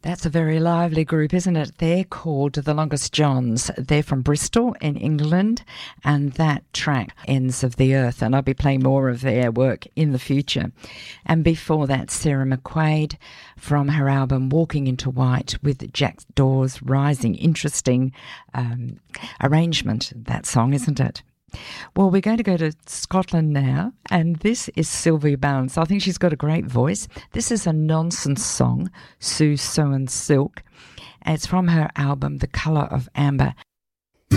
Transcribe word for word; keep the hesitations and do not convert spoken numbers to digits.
That's a very lively group, isn't it? They're called The Longest Johns. They're from Bristol in England, and that track, Ends of the Earth, and I'll be playing more of their work in the future. And before that, Sarah McQuaid from her album Walking into White with Jack Dawes Rising. Interesting um, arrangement, that song, isn't it? Well, we're going to go to Scotland now, and this is Sylvia Bounds. I think she's got a great voice. This is a nonsense song, Sue Sewn Silk. And it's from her album The Colour of Amber.